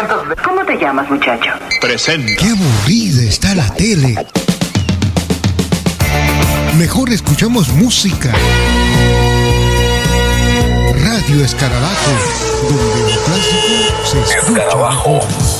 ¿Cómo te llamas, muchacho? Presenta. Qué aburrida está la tele. Mejor escuchamos música. Radio Escarabajo, donde lo clásico se escucha mejor.